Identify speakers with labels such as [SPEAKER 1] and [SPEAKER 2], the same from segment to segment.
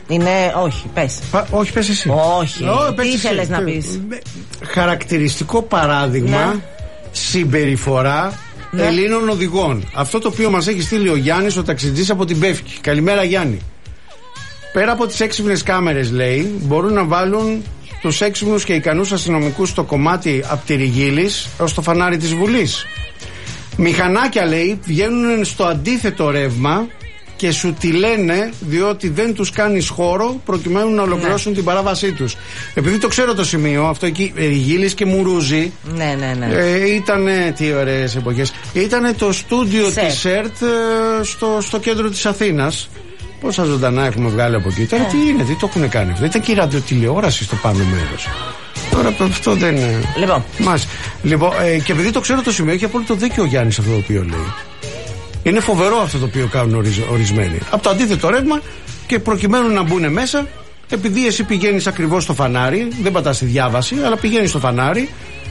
[SPEAKER 1] Είναι, όχι, πες.
[SPEAKER 2] Όχι, πες εσύ.
[SPEAKER 1] Όχι, τι ήθελες να πεις?
[SPEAKER 2] Χαρακτηριστικό παράδειγμα συμπεριφορά Ελλήνων οδηγών. Αυτό το οποίο μας έχει στείλει ο Γιάννης, ο ταξιτζής από την Πεύκη. Καλημέρα, Γιάννη. Πέρα από τις έξυπνες κάμερες, λέει, μπορούν να βάλουν τους έξυπνους και ικανούς αστυνομικούς στο κομμάτι από τη Ριγίλης ως το φανάρι της Βουλής. Μηχανάκια, λέει, βγαίνουν στο αντίθετο ρεύμα και σου τη λένε διότι δεν τους κάνεις χώρο προκειμένου να ολοκληρώσουν την παράβασή τους. Επειδή το ξέρω το σημείο, αυτό εκεί, Ριγίλης και Μουρούζη.
[SPEAKER 1] Ναι.
[SPEAKER 2] Ήτανε, τι ωραίες εποχές. Ήτανε το στούντιο της ΕΡΤ στο κέντρο της Αθήνας. Πόσα ζωντανά έχουμε βγάλει από εκεί. Τώρα τι είναι, τι το έχουν κάνει αυτό? Ήταν και η ραδιοτηλεόραση στο πάνω μέρος. Τώρα αυτό δεν είναι. Λοιπόν, και επειδή το ξέρω το σημείο, έχει απόλυτο δίκιο ο Γιάννης αυτό το οποίο λέει. Είναι φοβερό αυτό το οποίο κάνουν ορισμένοι. Από το αντίθετο ρεύμα και προκειμένου να μπουν μέσα, επειδή εσύ πηγαίνεις ακριβώς στο φανάρι, δεν πατάς τη διάβαση, αλλά πηγαίνεις στο φανάρι,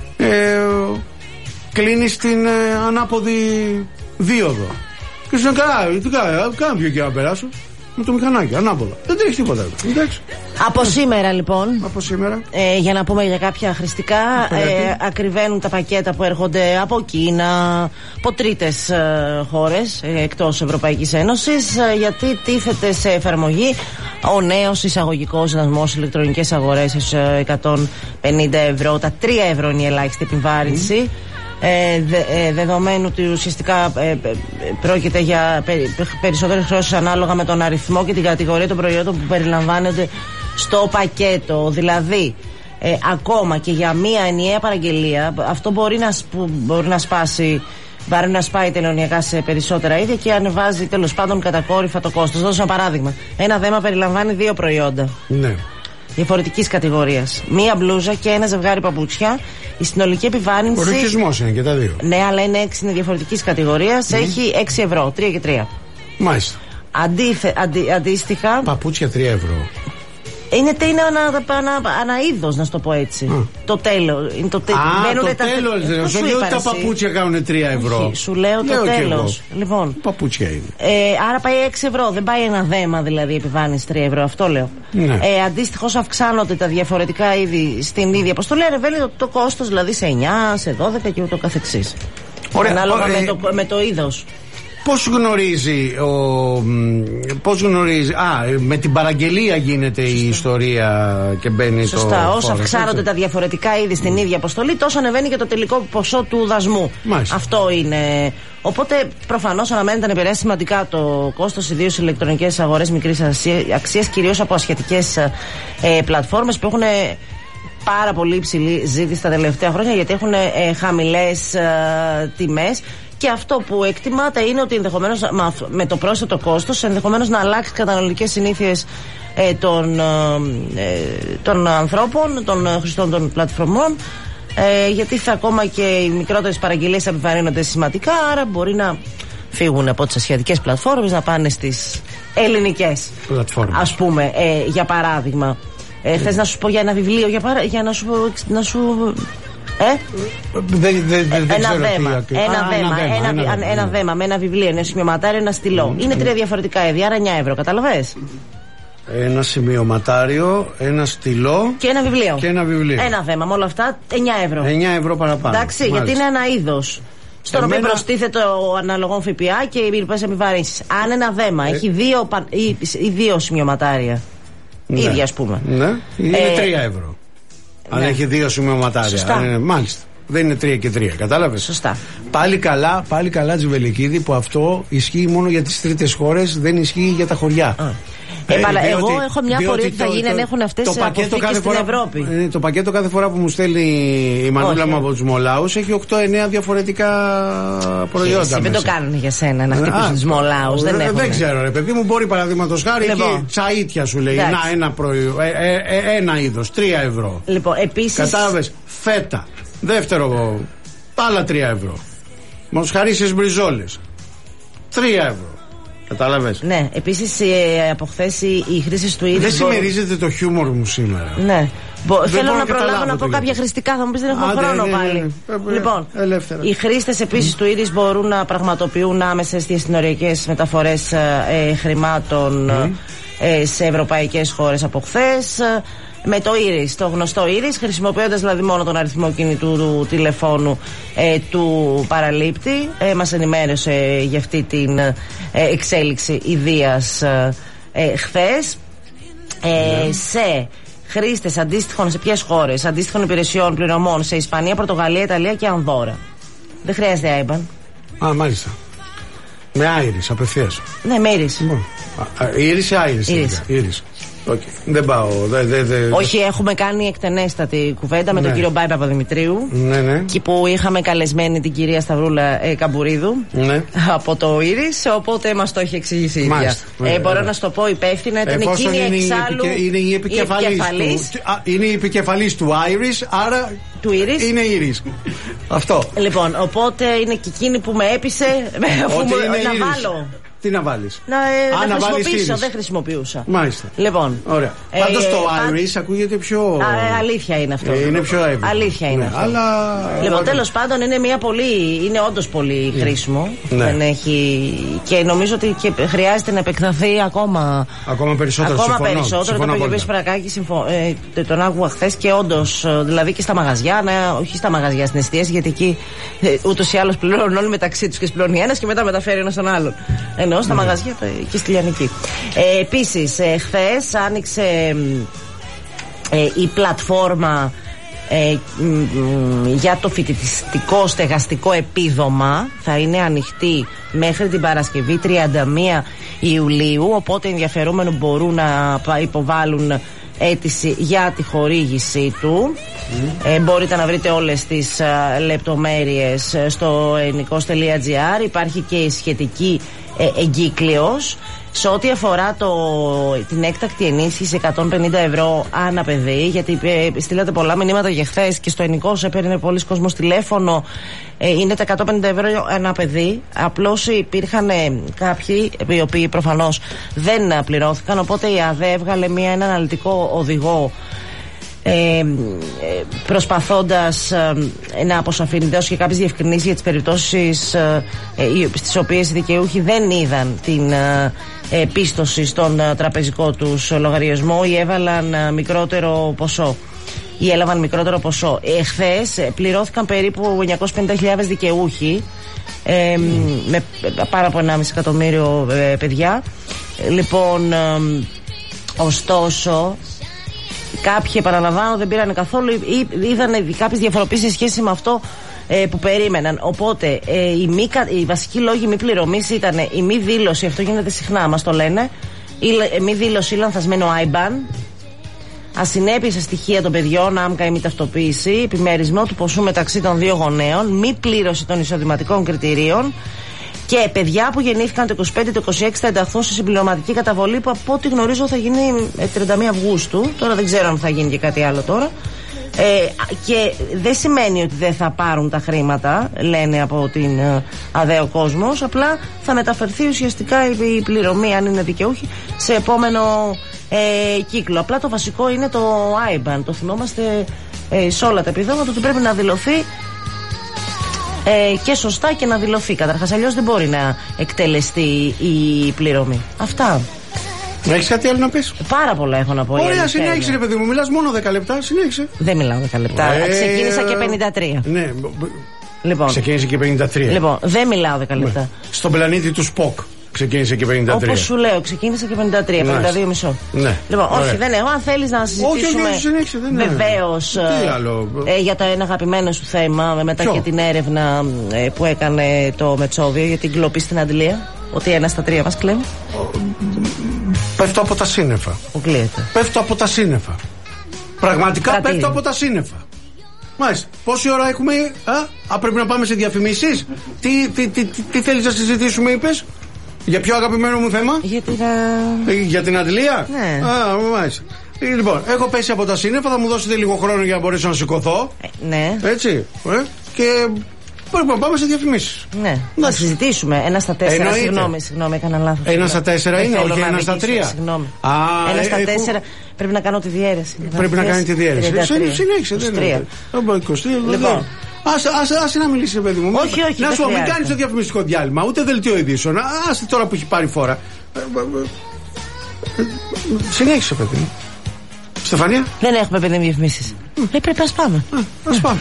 [SPEAKER 2] κλείνεις την ανάποδη δίωδο. Και σου λένε καλά, κάνω πιο εκεί να περάσω. Με το μηχανάκι, ανάποδα. Δεν τρέχει τίποτα. Εντάξει.
[SPEAKER 1] Από σήμερα, λοιπόν.
[SPEAKER 2] Από σήμερα.
[SPEAKER 1] Για να πούμε για κάποια χρηστικά, ακριβένουν τα πακέτα που έρχονται από Κίνα, από τρίτες χώρες εκτός Ευρωπαϊκής Ένωσης, γιατί τίθεται σε εφαρμογή ο νέος εισαγωγικός δασμός ηλεκτρονικές αγορές στους 150 ευρώ. Τα 3 ευρώ είναι η ελάχιστη επιβάρυνση. Δεδομένου ότι ουσιαστικά πρόκειται για περισσότερες χρώσεις ανάλογα με τον αριθμό και την κατηγορία των προϊόντων που περιλαμβάνονται στο πακέτο. Δηλαδή ακόμα και για μία ενιαία παραγγελία αυτό μπορεί να σπάει τελωνιακά σε περισσότερα είδη και ανεβάζει τέλος πάντων κατακόρυφα το κόστος. Δώσω ένα παράδειγμα. Ένα δέμα περιλαμβάνει 2 προϊόντα. Ναι. Διαφορετικής κατηγορίας. Μία μπλούζα και ένα ζευγάρι παπούτσια. Η συνολική επιβάρυνση. Ο
[SPEAKER 2] ρουχισμός είναι και τα δύο.
[SPEAKER 1] Ναι, αλλά είναι 6, είναι διαφορετικής κατηγορίας. Έχει 6 ευρώ, 3 και 3.
[SPEAKER 2] Μάλιστα.
[SPEAKER 1] Αντίστοιχα.
[SPEAKER 2] Παπούτσια 3 ευρώ.
[SPEAKER 1] Είναι ένα είδος, να σου το πω έτσι. Το τέλος.
[SPEAKER 2] Το τέλος. Σου λέω ότι τα παπούτσια κάνουν 3 ευρώ.
[SPEAKER 1] Σου λέω το τέλος. Λοιπόν.
[SPEAKER 2] Παπούτσια είναι.
[SPEAKER 1] Άρα πάει 6 ευρώ. Δεν πάει ένα δέμα δηλαδή επιβάρυνση 3 ευρώ. Αυτό λέω. Ναι. Αντίστοιχα, όσο αυξάνονται τα διαφορετικά είδη στην ίδια αποστολή, ανεβαίνει το κόστος δηλαδή σε 9, σε 12 και ούτω καθεξής. Ανάλογα με το είδος.
[SPEAKER 2] Πώς γνωρίζει, με την παραγγελία γίνεται η ιστορία και μπαίνει.
[SPEAKER 1] Σωστά, όσο αυξάνονται τα διαφορετικά είδη στην ίδια αποστολή, τόσο ανεβαίνει και το τελικό ποσό του δασμού. Μάλιστα. Αυτό είναι. Οπότε προφανώς αναμένεται να επηρεάσει σημαντικά το κόστος, ιδίως στις ηλεκτρονικές αγορές μικρής αξίας, κυρίως από ασιατικές πλατφόρμες που έχουν πάρα πολύ υψηλή ζήτηση τα τελευταία χρόνια, γιατί έχουν χαμηλές τιμές. Και αυτό που εκτιμάται είναι ότι ενδεχομένως με το πρόσθετο κόστος ενδεχομένως να αλλάξει καταναλωτικές συνήθειες των ανθρώπων, των χρηστών των πλατφορμών, γιατί θα ακόμα και οι μικρότερες παραγγελίες επιβαρύνονται σημαντικά, άρα μπορεί να φύγουν από τις ασιατικές πλατφόρμες να πάνε στις ελληνικές πλατφόρμες. Ας πούμε, για παράδειγμα, θες να σου πω για ένα βιβλίο, για να σου ένα δέμα με ένα βιβλίο, ένα σημειωματάριο, ένα στυλό. Είναι 3 διαφορετικά είδη, άρα 9 ευρώ, καταλαβες.
[SPEAKER 2] Ένα σημειωματάριο, ένα στυλό
[SPEAKER 1] και ένα βιβλίο. Ένα δέμα, με όλα αυτά 9 ευρώ.
[SPEAKER 2] 9 ευρώ παραπάνω.
[SPEAKER 1] Εντάξει, γιατί είναι ένα είδος στον οποίο προστίθεται ο αναλογών ΦΠΑ και οι υπηρεσίες επιβαρύνσεις. Αν ένα δέμα έχει 2 σημειωματάρια, ίδια ας πούμε,
[SPEAKER 2] είναι 3 ευρώ. Αν έχει 2 σημειωματάρια. Μάλιστα. Δεν είναι 3 και 3, κατάλαβες.
[SPEAKER 1] Σωστά.
[SPEAKER 2] Πάλι καλά, Τζιβελικίδη, που αυτό ισχύει μόνο για τις τρίτες χώρες, δεν ισχύει για τα χωριά.
[SPEAKER 1] Εγώ έχω μια απορία τι θα γίνει αν έχουν αυτές τις αποθήκες στην Ευρώπη.
[SPEAKER 2] Το πακέτο κάθε φορά που μου στέλνει η Μανούλα μου από τους Μολάους έχει 8-9 διαφορετικά προϊόντα.
[SPEAKER 1] Δεν το κάνουν για σένα να χτυπήσουν τους Μολάους.
[SPEAKER 2] Δεν ξέρω, ρε παιδί μου, μπορεί παραδείγματος χάρη εκεί τσαΐτια σου λέει. Ένα είδος, 3 ευρώ. Κατάλαβες, φέτα. Δεύτερο, άλλα 3 ευρώ. Μοσχαρίσιες μπριζόλες, 3 ευρώ. Κατάλαβες.
[SPEAKER 1] Ναι, επίσης από χθες η χρήση του είδους.
[SPEAKER 2] Δεν συμμερίζεται το χιούμορ μου σήμερα.
[SPEAKER 1] Ναι. Θέλω να προλάβω να πω κάποια χρηστικά, θα μου πεις δεν έχω χρόνο πάλι. Λοιπόν, οι χρήστες επίσης του είδους μπορούν να πραγματοποιούν άμεσες διασυνοριακές μεταφορές χρημάτων σε ευρωπαϊκές χώρες από χθες. Με το Iris, το γνωστό Iris, χρησιμοποιώντας δηλαδή μόνο τον αριθμό κινητού του τηλεφώνου του παραλήπτη. Μας ενημέρωσε για αυτή την εξέλιξη ιδείας χθες. Σε χρήστες αντίστοιχων, σε ποιες χώρες, αντίστοιχων υπηρεσιών πληρωμών, σε Ισπανία, Πορτογαλία, Ιταλία και Ανδόρα. Δεν χρειάζεται IBAN.
[SPEAKER 2] Α, μάλιστα. Με Iris, απευθείας.
[SPEAKER 1] Ναι, με Iris.
[SPEAKER 2] Iris. Okay. Δεν πάω.
[SPEAKER 1] Όχι, έχουμε κάνει εκτενέστατη κουβέντα με τον κύριο Μπάι Παπαδημητρίου.
[SPEAKER 2] Ναι.
[SPEAKER 1] Εκεί που είχαμε καλεσμένη την κυρία Σταυρούλα Καμπουρίδου από το Iris. Οπότε μας το έχει εξηγήσει η ίδια. Μπορώ να σου το πω υπεύθυνα. Ήταν εκείνη εξάλλου.
[SPEAKER 2] Είναι η επικεφαλής. Είναι η επικεφαλής του Iris, άρα.
[SPEAKER 1] Του Iris.
[SPEAKER 2] Είναι Iris. Αυτό.
[SPEAKER 1] Λοιπόν, οπότε είναι και εκείνη που με έπεισε. Αφού να βάλω.
[SPEAKER 2] Τι να βάλεις?
[SPEAKER 1] Να χρησιμοποιήσω, δεν χρησιμοποιούσα.
[SPEAKER 2] Μάλιστα.
[SPEAKER 1] Λοιπόν.
[SPEAKER 2] Ωραία. Πάντως το Iris ακούγεται πιο.
[SPEAKER 1] Αλήθεια είναι αυτό.
[SPEAKER 2] Είναι πιο εύκολο.
[SPEAKER 1] Αλήθεια είναι αυτό.
[SPEAKER 2] Αλλά.
[SPEAKER 1] Λοιπόν, τέλος πάντων είναι όντως πολύ χρήσιμο. Δεν έχει. Και νομίζω ότι και χρειάζεται να επεκταθεί ακόμα
[SPEAKER 2] περισσότερο.
[SPEAKER 1] Το είπε Σπρακάκη, τον άκουγα χθες και όντως, δηλαδή και στα μαγαζιά, όχι στα μαγαζιά, στην εστίαση, γιατί εκεί ούτως ή άλλως πληρώνουν όλοι μεταξύ τους και σπλώνει ένας και μετά μεταφέρει ένας τον άλλον. Εννοώ στα μαγαζιά και στη Λιανική. Επίσης, χθες άνοιξε η πλατφόρμα για το φοιτητιστικό στεγαστικό επίδομα. Θα είναι ανοιχτή μέχρι την Παρασκευή 31 Ιουλίου, οπότε ενδιαφερόμενοι μπορούν να υποβάλουν αίτηση για τη χορήγησή του. Μπορείτε να βρείτε όλες τις λεπτομέρειες στο ελληνικός.gr. Υπάρχει και η σχετική εγκύκλειος. Σε ό,τι αφορά την έκτακτη ενίσχυση 150 ευρώ ανά παιδί, γιατί στείλατε πολλά μηνύματα για χθες και στο Ενικός έπαιρνε πολλοί κόσμος τηλέφωνο, είναι τα 150 ευρώ ανά παιδί. Απλώς υπήρχαν κάποιοι οι οποίοι προφανώς δεν πληρώθηκαν, οπότε η ΑΔΕ έβγαλε ένα αναλυτικό οδηγό προσπαθώντας να αποσαφήνει, δώσει και κάποιες διευκρινήσεις για τις περιπτώσεις στις οποίες οι δικαιούχοι δεν είδαν την πίστοση στον τραπεζικό τους λογαριασμό ή έβαλαν μικρότερο ποσό ή έλαβαν μικρότερο ποσό. Χθες πληρώθηκαν περίπου 950.000 δικαιούχοι με πάρα από 1,5 εκατομμύριο παιδιά. Λοιπόν, ωστόσο κάποιοι, επαναλαμβάνω, δεν πήραν καθόλου ή είδαν κάποιες διαφοροποίησεις σε σχέση με αυτό που περίμεναν. Οπότε οι βασικοί λόγοι μη πληρωμής ήταν η μη δήλωση, αυτό γίνεται συχνά, μας το λένε, η μη δήλωση ή λανθασμένο IBAN, ασυνέπεια σε στοιχεία των παιδιών, άμκα ή μη ταυτοποίηση, επιμερισμό του ποσού μεταξύ των δύο γονέων, μη πλήρωση των εισοδηματικών κριτηρίων. Και παιδιά που γεννήθηκαν το 25 το 26 θα ενταχθούν σε συμπληρωματική καταβολή, που από ό,τι γνωρίζω θα γίνει 31 Αυγούστου. Τώρα δεν ξέρω αν θα γίνει και κάτι άλλο τώρα. Και δεν σημαίνει ότι δεν θα πάρουν τα χρήματα, λένε από την ΑΔΕ ο κόσμος. Απλά θα μεταφερθεί ουσιαστικά η πληρωμή, αν είναι δικαιούχοι, σε επόμενο κύκλο. Απλά το βασικό είναι το IBAN. Το θυμόμαστε σε όλα τα επιδόματα, ότι πρέπει να δηλωθεί και σωστά και να δηλωθεί καταρχάς, αλλιώς δεν μπορεί να εκτελεστεί η πληρωμή. Αυτά.
[SPEAKER 2] Έχεις κάτι άλλο να πεις?
[SPEAKER 1] Πάρα πολλά έχω να πω.
[SPEAKER 2] Ωραία, συνέχισε ρε παιδί μου, μιλάς μόνο 10 λεπτά, συνέχισε.
[SPEAKER 1] Δεν μιλάω 10 λεπτά, ξεκίνησα και 53.
[SPEAKER 2] Ναι,
[SPEAKER 1] λοιπόν,
[SPEAKER 2] ξεκίνησε και 53.
[SPEAKER 1] Λοιπόν, δεν μιλάω 10 λεπτά.
[SPEAKER 2] Στον πλανήτη του Σποκ ξεκίνησε και 53.
[SPEAKER 1] Όπως σου λέω, ξεκίνησε και 53, 52 μισό.
[SPEAKER 2] Ναι.
[SPEAKER 1] Λοιπόν, όχι, δεν έχω. Αν θέλεις να συζητήσουμε βεβαίως για το ένα αγαπημένο σου θέμα, μετά και την έρευνα που έκανε το Μετσόβιο για την κλοπή στην Αντλία, ότι 1 στα 3 μας κλέβει.
[SPEAKER 2] Πέφτω από τα σύννεφα. Πέφτω από τα σύννεφα. Πραγματικά πέφτω από τα σύννεφα. Μάλιστα. Πόση ώρα έχουμε? Πρέπει να πάμε σε διαφημίσεις. Τι θέλεις να συζητήσουμε, είπες? Για ποιο αγαπημένο μου θέμα? Για την Αντλία.
[SPEAKER 1] Ναι.
[SPEAKER 2] Μάλιστα. Λοιπόν, έχω πέσει από τα σύννεφα. Θα μου δώσετε λίγο χρόνο για να μπορέσω να σηκωθώ.
[SPEAKER 1] Ναι.
[SPEAKER 2] Έτσι. Και πρέπει να πάμε σε διαφημίσεις.
[SPEAKER 1] Ναι. Να συζητήσουμε. 1 στα 4. Συγγνώμη, έκανα λάθος.
[SPEAKER 2] 1 στα 4 είναι, όχι 1 στα 3.
[SPEAKER 1] Συγγνώμη. 1 στα 4. Πρέπει να κάνω τη διαίρεση.
[SPEAKER 2] Πρέπει να κάνει τη διαίρεση. Συνέχισε.
[SPEAKER 1] 23. Λοιπόν.
[SPEAKER 2] Άσε να μιλήσει, παιδί μου.
[SPEAKER 1] Όχι.
[SPEAKER 2] Να σου πω, μην κάνει το διαφημιστικό διάλειμμα, ούτε δελτίο ειδήσεων. Άσε τώρα που έχει πάρει φόρα. Συνέχισε, παιδί. Στεφανία.
[SPEAKER 1] Δεν έχουμε, παιδί, διαφημίσεις. Πρέπει να πάμε.
[SPEAKER 2] Ας πάμε.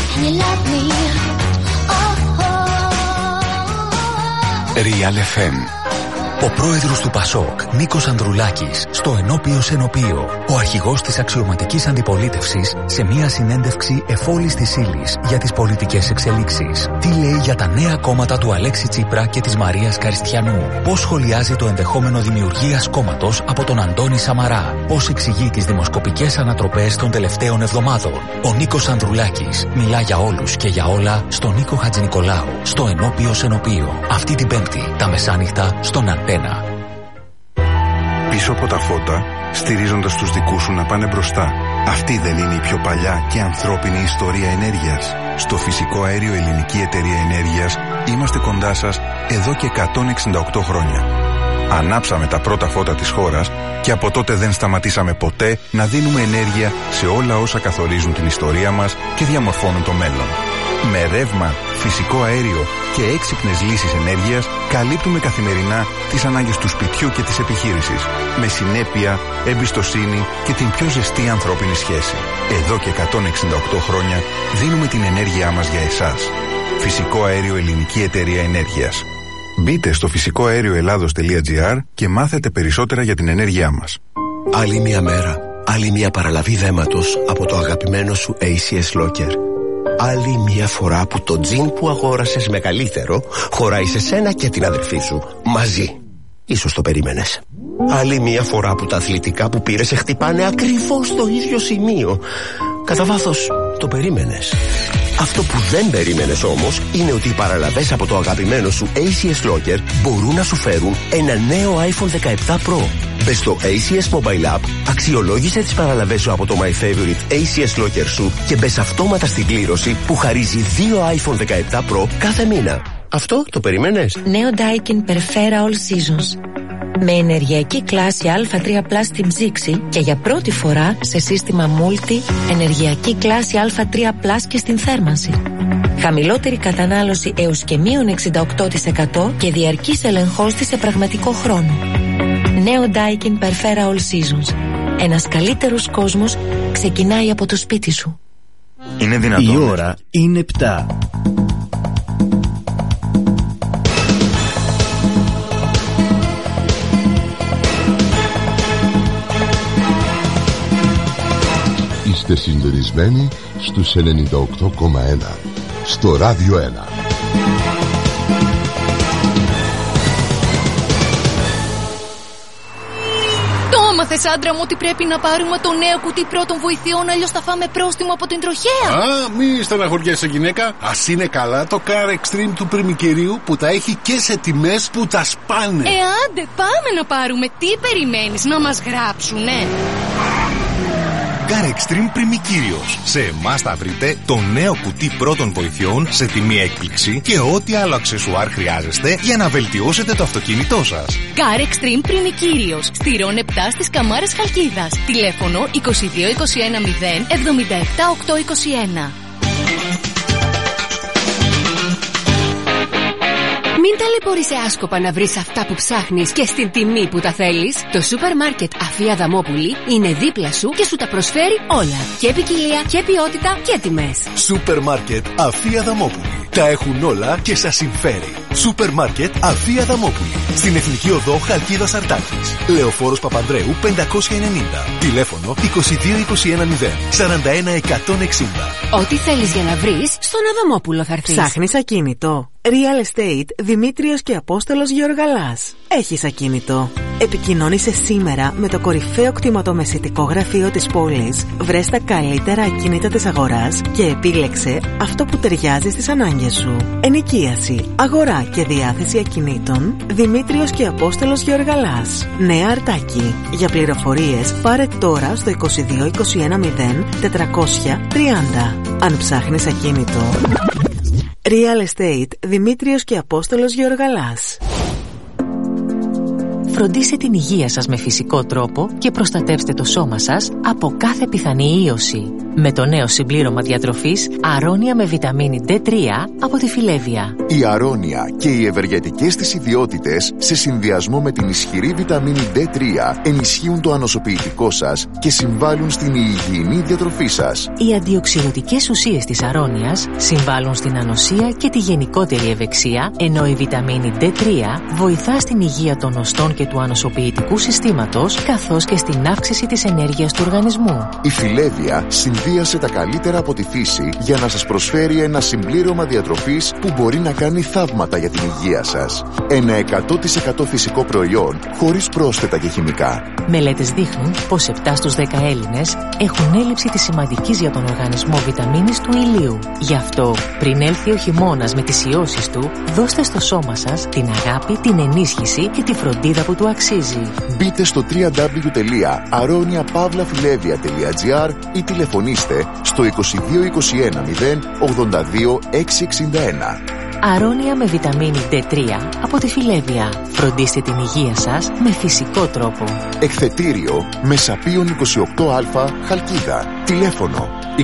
[SPEAKER 3] Real FM. Ο πρόεδρος του Πασόκ, Νίκος Ανδρουλάκης, στο ενώπιο σενοπείο. Ο αρχηγός της αξιωματικής αντιπολίτευσης σε μια συνέντευξη εφόλης της ύλης για τις πολιτικές εξελίξεις. Τι λέει για τα νέα κόμματα του Αλέξη Τσίπρα και της Μαρίας Καριστιανού. Πώς σχολιάζει το ενδεχόμενο δημιουργίας κόμματος από τον Αντώνη Σαμαρά. Πώς εξηγεί τις δημοσκοπικές ανατροπές των τελευταίων εβδομάδων. Ο Νίκος Ανδρουλάκης μιλά για όλους και για όλα στον Νίκο Χατζηνικολάου, στο ενώπιο σενοπείο. Αυτή την Πέμπτη, τα μεσάνυχτα, στον Αντένα.
[SPEAKER 4] Πίσω από τα φώτα, στηρίζοντας τους δικούς σου να πάνε μπροστά. Αυτή δεν είναι η πιο παλιά και ανθρώπινη ιστορία ενέργειας? Στο Φυσικό Αέριο Ελληνική Εταιρεία Ενέργειας είμαστε κοντά σας εδώ και 168 χρόνια. Ανάψαμε τα πρώτα φώτα της χώρας και από τότε δεν σταματήσαμε ποτέ να δίνουμε ενέργεια σε όλα όσα καθορίζουν την ιστορία μας και διαμορφώνουν το μέλλον. Με ρεύμα, φυσικό αέριο και έξυπνες λύσεις ενέργειας καλύπτουμε καθημερινά τις ανάγκες του σπιτιού και της επιχείρησης. Με συνέπεια, εμπιστοσύνη και την πιο ζεστή ανθρώπινη σχέση. Εδώ και 168 χρόνια δίνουμε την ενέργειά μας για εσάς. Φυσικό Αέριο Ελληνική Εταιρεία Ενέργειας. Μπείτε στο φυσικοαέρioελλάδος.gr και μάθετε περισσότερα για την ενέργειά μας.
[SPEAKER 5] Άλλη μια μέρα, άλλη μια παραλαβή δέματος από το αγαπημένο σου ACS Locker. Άλλη μια φορά που το τζιν που αγόρασες μεγαλύτερο χωράει σε σένα και την αδερφή σου μαζί. Ίσως το περίμενες. Άλλη μια φορά που τα αθλητικά που πήρες σε χτυπάνε ακριβώς στο ίδιο σημείο. Κατά βάθος το περίμενες. Αυτό που δεν περίμενες όμως είναι ότι οι παραλαβές από το αγαπημένο σου ACS Locker μπορούν να σου φέρουν ένα νέο iPhone 17 Pro. Μπες στο ACS Mobile App, αξιολόγησε τις παραλαβές σου από το My Favorite ACS Locker σου και μπες αυτόματα στην κλήρωση που χαρίζει 2 iPhone 17 Pro κάθε μήνα. Αυτό το περίμενες?
[SPEAKER 6] Νέο Daikin Perfera All Seasons. Με ενεργειακή κλάση Α3+ στην ψήξη και για πρώτη φορά σε σύστημα Multi ενεργειακή κλάση Α3+ και στην θέρμανση. Χαμηλότερη κατανάλωση έως και -68% και διαρκής ελεγχός της σε πραγματικό χρόνο. Νέο Daikin Perfera All Seasons. Ένας καλύτερος κόσμος ξεκινάει από το σπίτι σου.
[SPEAKER 3] Είναι δυνατόν?
[SPEAKER 7] Η ώρα είναι 7.
[SPEAKER 8] Είστε συντονισμένοι στους 98,1 στο Ράδιο 1.
[SPEAKER 9] Μάθες, άντρα μου, ότι πρέπει να πάρουμε το νέο κουτί πρώτων βοηθειών, αλλιώς θα φάμε πρόστιμο από την τροχέα.
[SPEAKER 10] Μη στεναχωριέσαι, γυναίκα. Ας είναι καλά το Car Extreme του Πριμικυρίου που τα έχει και σε τιμές που τα σπάνε.
[SPEAKER 9] Άντε, πάμε να πάρουμε. Τι περιμένεις, να μας γράψουνε?
[SPEAKER 3] Car Extreme Πριμικύριος. Σε εμάς θα βρείτε το νέο κουτί πρώτων βοηθειών σε τιμή έκπληξη και ό,τι άλλο αξεσουάρ χρειάζεστε για να βελτιώσετε το αυτοκίνητό σας.
[SPEAKER 9] Car Extreme Πριμικύριος. Στηρών 7 στις Καμάρες Χαλκίδας. Τηλέφωνο 2221 0 77 821. Μην ταλαιπωρείσαι άσκοπα να βρεις αυτά που ψάχνεις και στην τιμή που τα θέλεις. Το σούπερ μάρκετ Αφία Δαμόπουλη είναι δίπλα σου και σου τα προσφέρει όλα. Και ποικιλία και ποιότητα και τιμές.
[SPEAKER 3] Σούπερ μάρκετ Αφία Δαμόπουλη. Τα έχουν όλα και σας συμφέρει. Σούπερ μάρκετ Αφία Δαμόπουλη. Στην Εθνική Οδό Χαλκίδας Αρτάκης. Λεωφόρος Παπανδρέου 590. Τηλέφωνο 2221 0 41 160.
[SPEAKER 9] Ό,τι θέλεις για να βρεις, στον Αδαμόπουλο θα έρθεις.
[SPEAKER 11] Ψάχνεις ακίνητο? Real Estate Δημήτριος και Απόστολος Γεωργαλάς. Έχεις ακίνητο? Επικοινώνησε σήμερα με το κορυφαίο κτηματομεσητικό γραφείο της πόλης. Βρες τα καλύτερα ακίνητα της αγοράς και επίλεξε αυτό που ταιριάζει στις ανάγκες σου. Ενοικίαση, αγορά και διάθεση ακινήτων. Δημήτριος και Απόστολος Γεωργαλάς. Νέα Αρτάκη. Για πληροφορίες πάρε τώρα στο 2221 0 430. Αν ψάχνεις ακίνητο, Real Estate Δημήτριος και Απόστολος Γεωργαλάς.
[SPEAKER 6] Φροντίστε την υγεία σας με φυσικό τρόπο και προστατεύστε το σώμα σας από κάθε πιθανή ίωση. Με το νέο συμπλήρωμα διατροφής Αρώνια με βιταμίνη D3 από τη Φιλέβια.
[SPEAKER 7] Η Αρώνια και οι ευεργετικές της ιδιότητες σε συνδυασμό με την ισχυρή βιταμίνη D3 ενισχύουν το ανοσοποιητικό σας και συμβάλλουν στην υγιεινή διατροφή σας.
[SPEAKER 6] Οι αντιοξυδοτικές ουσίες της αρώνιας συμβάλλουν στην ανοσία και τη γενικότερη ευεξία, ενώ η βιταμίνη D3 βοηθά στην υγεία των οστών και του ανοσοποιητικού συστήματος, καθώς και στην αύξηση της ενέργειας του οργανισμού.
[SPEAKER 7] Η Φιλέβια συνδύασε τα καλύτερα από τη φύση για να σας προσφέρει ένα συμπλήρωμα διατροφής που μπορεί να κάνει θαύματα για την υγεία σας. Ένα 100% φυσικό προϊόν χωρίς πρόσθετα και χημικά.
[SPEAKER 6] Μελέτες δείχνουν πως 7 στους 10 Έλληνες έχουν έλλειψη της σημαντικής για τον οργανισμό βιταμίνης του ηλίου. Γι' αυτό, πριν έλθει ο χειμώνας με τις ιώσεις του, δώστε στο σώμα σας την αγάπη, την ενίσχυση και τη φροντίδα που του αξίζει.
[SPEAKER 7] Μπείτε στο www.aroniapavlafilevia.gr ή τηλεφωνήστε στο 2221 082 661.
[SPEAKER 6] Αρώνια με βιταμίνη D3 από τη Φιλέβια. Φροντίστε την υγεία σας με φυσικό τρόπο.
[SPEAKER 7] Εκθετήριο Μεσαπίων 28α Χαλκίδα. Τηλέφωνο 2221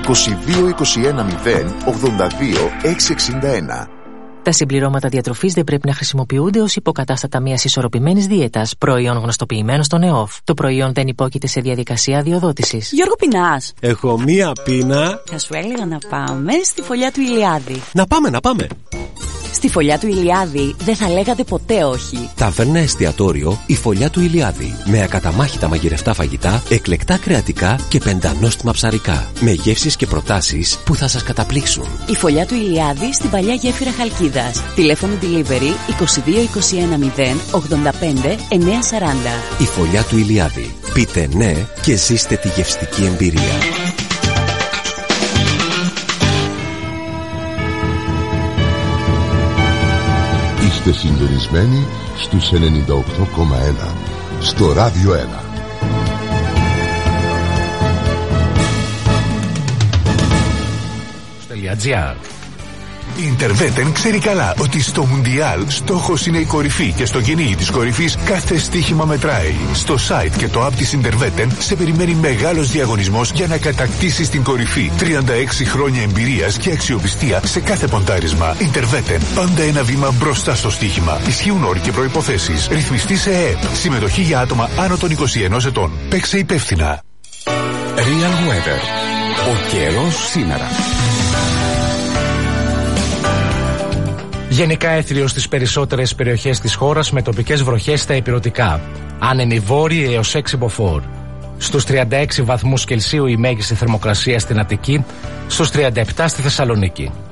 [SPEAKER 7] 082 661.
[SPEAKER 6] Τα συμπληρώματα διατροφής δεν πρέπει να χρησιμοποιούνται ως υποκατάστατα μιας ισορροπημένης δίαιτας, προϊόν γνωστοποιημένο στον ΕΟΦ. Το προϊόν δεν υπόκειται σε διαδικασία αδειοδότησης.
[SPEAKER 12] Γιώργο, πεινάς?
[SPEAKER 13] Έχω μία πείνα.
[SPEAKER 12] Θα σου έλεγα να πάμε στη φωλιά του Ηλιάδη.
[SPEAKER 13] Να πάμε.
[SPEAKER 12] Στη φωλιά του Ηλιάδη δεν θα λέγατε ποτέ όχι.
[SPEAKER 13] Ταβέρνα εστιατόριο η Φωλιά του Ηλιάδη. Με ακαταμάχητα μαγειρευτά φαγητά, εκλεκτά κρεατικά και πεντανόστιμα ψαρικά. Με γεύσεις και προτάσεις που θα σας καταπλήξουν.
[SPEAKER 12] Η Φωλιά του Ηλιάδη στην παλιά γέφυρα Χαλκίδας. Τηλέφωνο delivery 2221 085 940.
[SPEAKER 13] Η Φωλιά του Ηλιάδη. Πείτε ναι και ζήστε τη γευστική εμπειρία.
[SPEAKER 8] Είστε συντονισμένοι στους 98,1 στο Ράδιο 1.
[SPEAKER 14] Η Interveten ξέρει καλά ότι στο Μουντιάλ στόχος είναι η κορυφή και στο κυνήγι της κορυφής κάθε στοίχημα μετράει. Στο site και το app της Interveten σε περιμένει μεγάλος διαγωνισμός για να κατακτήσεις την κορυφή. 36 χρόνια εμπειρίας και αξιοπιστία σε κάθε ποντάρισμα. Interveten, πάντα ένα βήμα μπροστά στο στοίχημα. Ισχύουν όροι και προϋποθέσεις. Ρυθμιστή σε ΕΕΠ. Συμμετοχή για άτομα άνω των 21 ετών. Παίξε υπεύθυνα.
[SPEAKER 3] Real Weather. Ο καιρός σήμερα.
[SPEAKER 15] Γενικά έθριος στις περισσότερες περιοχές της χώρας με τοπικές βροχές στα ηπειρωτικά. Άνεμοι βόρειοι έως 6 μποφόρ. Στους 36 βαθμούς Κελσίου η μέγιστη θερμοκρασία στην Αττική, στους 37 στη Θεσσαλονίκη.